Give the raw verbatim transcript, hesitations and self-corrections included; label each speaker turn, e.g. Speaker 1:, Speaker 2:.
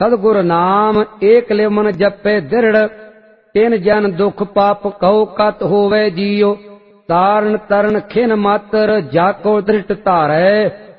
Speaker 1: सतगुर नाम एक लिमन जपे दृढ़, तिन जन दुख पाप कहो कत होवे जियो। तारण तरण खिन मातर जाको दृष्ट धारै,